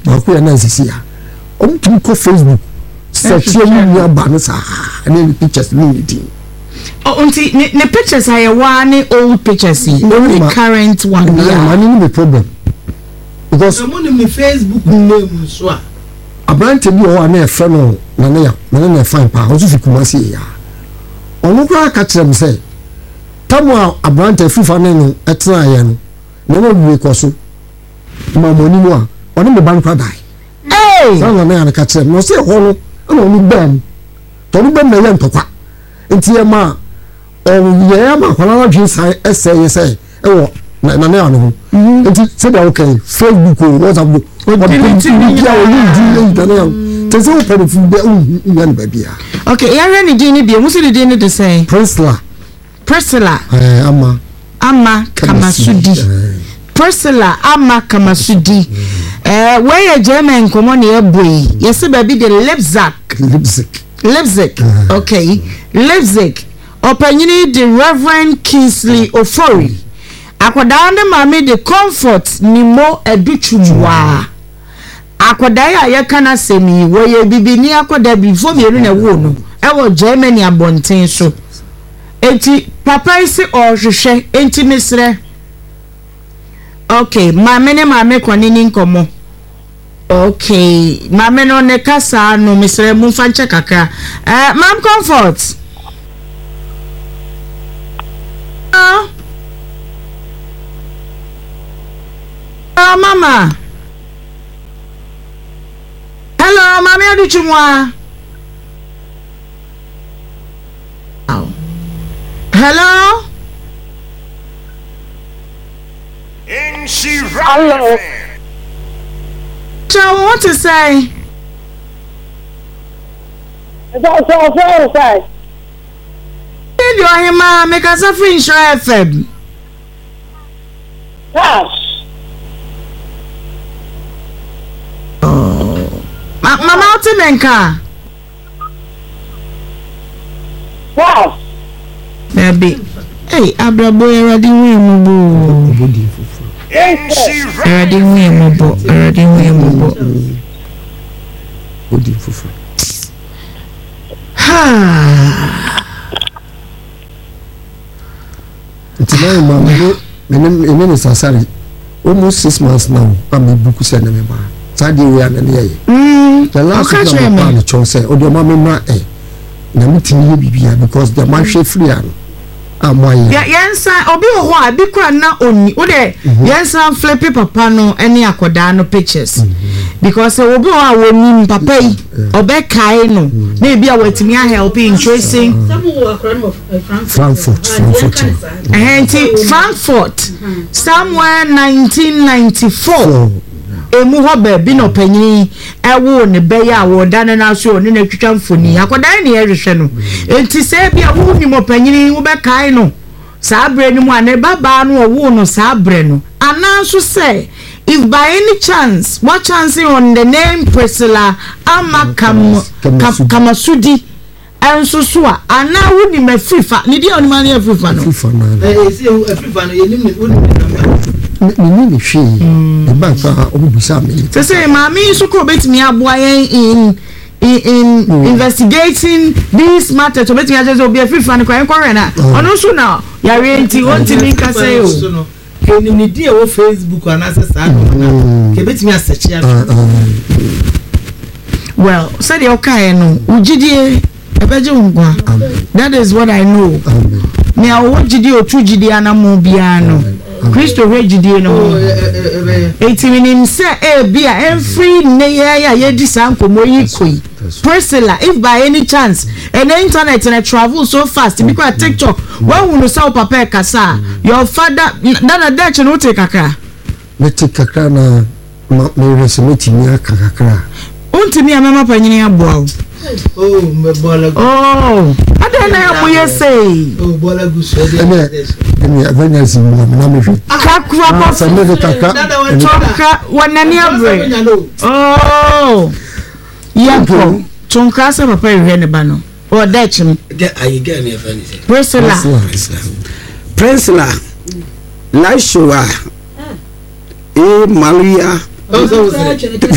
na ko ya na sisi a tumi ko Facebook search you aba no sa and pictures ni di unti ne pictures are one old pictures the current one yeah man ni problem because I'm on my Facebook name so abrante bi o na e fe no na fine pa o so fi Kumasi ya onu kwa ka kire me say tamu abrante fifa no etena ya no na bi ko so ma moni mu a oni me ban kwa dai na na ka kire no say ho no na oni bam to ni bam na ya ntokwa nti e ma ya ma kwa na dwi sai say e wo na ya no nti say da okay Facebook or WhatsApp okay ya ni dini bi musu di dini de say Priscilla ama Kamasudi Priscilla ama Kamasudi where German komo na eboy yesi ba bi de Leipzig okay Leipzig opanyini the Reverend Kingsley Ofori akoda ne mama de Comfort Nimo Educhumwa akoda ya yekana semi wo ye bibini akoda before me na wo no e wo Germany abonten so enti papa isi ohwehwe enti mesre okay mama ne mama kwanini nkomo okay mama no ne kasa no mesre mu fanche kakra mam Comfort mama hello mama Aduchumwa hello Hello. So what to say That's all fair say. Did you hear ma make us a free show FM Yes. Mama Otimenka. Yes. Baby. Hey, Abrabo already win mo bo. Already win mo bo. Body fufu. Ha. Tonight mama me sasari almost 6 months now. I'm buku se na me ba. Sadi we an na ye. The last time I plan to say odo mama na na mitini ye bibia because the man she free an amoye. Yensa obi ho a bi kura na oni wo de yensa flippy papa no ene akoda no pictures because obi ho a woni papa yi obe kai no na bi a watimi a help in tracing Frankfurt. Frankfurt somewhere 1994 emu ho ba bi no panyin ewo ne be ya wo dan na so ne na twitwa mfoni akoda ne ye hwehwe no enti se bia wo ni mo panyin wo be kai no sa bre ni mo ane baba no wo no sa bre no ananso say if by any chance what chance on the name Priscilla ama Kamasudi enso so a ana wo ni mafifa ni dia oni mani afifa no say afifa no ye ni ni hwe e ba fa obisa me say mami so ko betimi aboa in investigating this matter to betimi ajezo obi afifa no kwa na ono so na yare enti wonti mi ka say o eni ni die wo Facebook ana say sa no ke betimi asearch ya well say the okay no ugidie ebeje ngwa that is what I know me a wo gidie otu gidie anamu bia no Christo regidie no eti minim say bia every near ya ye di sankomo yikoi Priscilla if by any chance and the internet and travel so fast because TikTok when we no say papa kasa your father na dash no take kakra me take kakra na me resumeti mi akakra untimi amama panyini aboa oh me bola oh adena ya boye say oh bola guso ene avanyasi na me hwe kakra ba sa me kakra tonka wanani abre oh yako tonka sa papa hwe ne ba no o dash me ayi ga ne fa ni say Priscilla Laishua Maria